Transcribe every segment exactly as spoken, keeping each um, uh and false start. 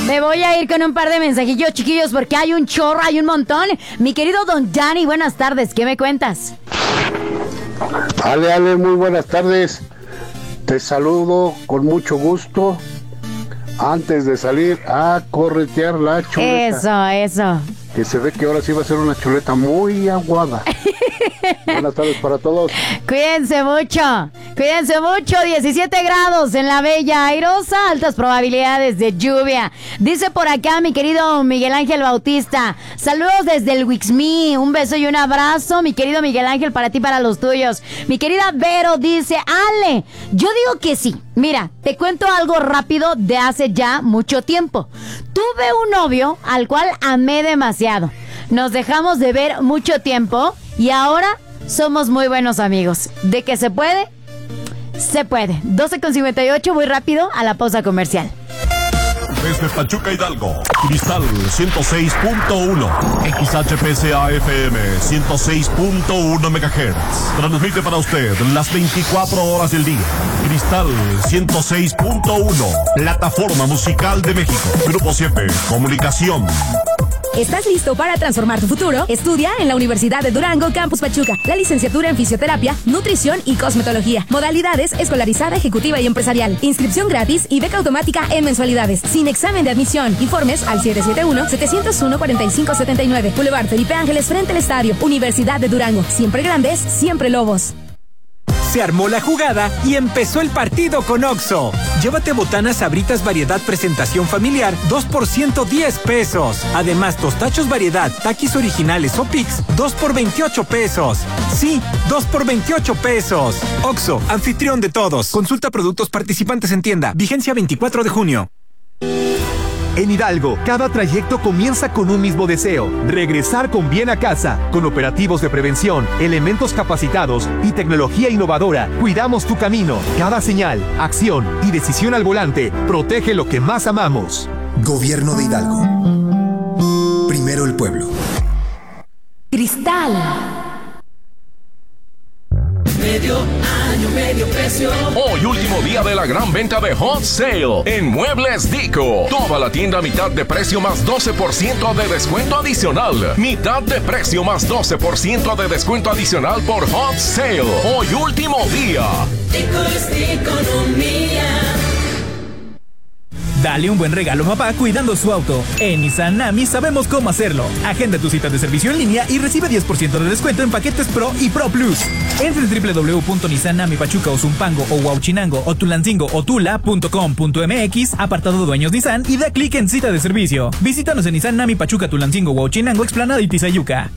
Me voy a ir con un par de mensajillos, chiquillos, porque hay un chorro, hay un montón. Mi querido Don Dani, buenas tardes, ¿qué me cuentas? Ale, Ale, muy buenas tardes. Te saludo con mucho gusto. Antes de salir a corretear la chuleta. Eso, eso. Que se ve que ahora sí va a ser una chuleta muy aguada. Buenas tardes para todos. Cuídense mucho, cuídense mucho. diecisiete grados en la bella airosa, altas probabilidades de lluvia. Dice por acá mi querido Miguel Ángel Bautista, saludos desde el Wixmi, un beso y un abrazo, mi querido Miguel Ángel, para ti, para los tuyos. Mi querida Vero dice, Ale, yo digo que sí. Mira, te cuento algo rápido de hace ya mucho tiempo. Tuve un novio al cual amé demasiado. Nos dejamos de ver mucho tiempo y ahora somos muy buenos amigos. ¿De que se puede? Se puede. doce con cincuenta y ocho, voy rápido a la pausa comercial. Desde Pachuca, Hidalgo, Cristal ciento seis punto uno, X H P C A F M ciento seis punto uno megahertz. Transmite para usted las veinticuatro horas del día. Cristal ciento seis punto uno, plataforma musical de México. Grupo siete, comunicación. ¿Estás listo para transformar tu futuro? Estudia en la Universidad de Durango, Campus Pachuca. La licenciatura en Fisioterapia, Nutrición y Cosmetología. Modalidades escolarizada, ejecutiva y empresarial. Inscripción gratis y beca automática en mensualidades. Sin examen de admisión. Informes al siete siete uno, siete cero uno, cuatro cinco siete nueve. Boulevard Felipe Ángeles, frente al estadio. Universidad de Durango. Siempre grandes, siempre lobos. Se armó la jugada y empezó el partido con Oxxo. Llévate botanas Sabritas variedad presentación familiar, dos por ciento diez pesos. Además, tostachos variedad, taquis originales o Pix, dos por veintiocho pesos. Sí, dos por veintiocho pesos. Oxxo, anfitrión de todos. Consulta productos participantes en tienda. Vigencia veinticuatro de junio. En Hidalgo, cada trayecto comienza con un mismo deseo: regresar con bien a casa. Con operativos de prevención, elementos capacitados y tecnología innovadora, cuidamos tu camino. Cada señal, acción y decisión al volante protege lo que más amamos. Gobierno de Hidalgo. Primero el pueblo. Cristal. Medio año, medio precio. Hoy último día de la gran venta de Hot Sale en Muebles Dico. Toda la tienda a mitad de precio más doce por ciento de descuento adicional. Mitad de precio más doce por ciento de descuento adicional por Hot Sale. Hoy último día. Dico es economía. Dale un buen regalo a papá cuidando su auto. En Nissan Nami sabemos cómo hacerlo. Agenda tu cita de servicio en línea y recibe diez por ciento de descuento en paquetes Pro y Pro Plus. Entra en doble u doble u doble u punto nissan nami pachuca o Zumpango o Huauchinango o Tulancingo o Tula punto com punto m x, apartado dueños Nissan, y da clic en cita de servicio. Visítanos en Nissan Nami Pachuca, Tulancingo, Huauchinango, Explanada y Tizayuca.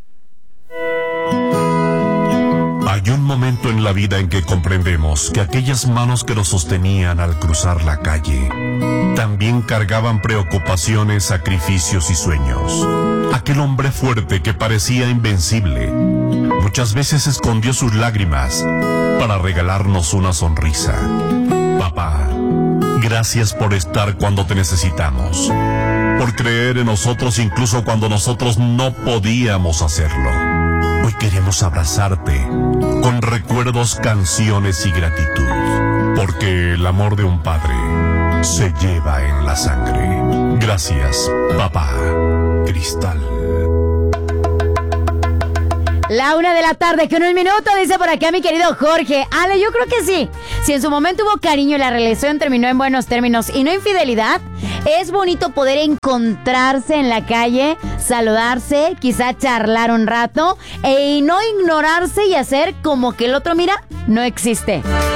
Hay un momento en la vida en que comprendemos que aquellas manos que nos sostenían al cruzar la calle también cargaban preocupaciones, sacrificios y sueños. Aquel hombre fuerte que parecía invencible muchas veces escondió sus lágrimas para regalarnos una sonrisa. Papá, gracias por estar cuando te necesitamos, por creer en nosotros incluso cuando nosotros no podíamos hacerlo. Hoy queremos abrazarte con recuerdos, canciones y gratitud, porque el amor de un padre se lleva en la sangre. Gracias, papá. Cristal. La una de la tarde con un minuto, dice por acá mi querido Jorge. Ale, yo creo que sí. Si en su momento hubo cariño y la relación terminó en buenos términos y no infidelidad, es bonito poder encontrarse en la calle, saludarse, quizá charlar un rato e no ignorarse y hacer como que el otro, mira, no existe.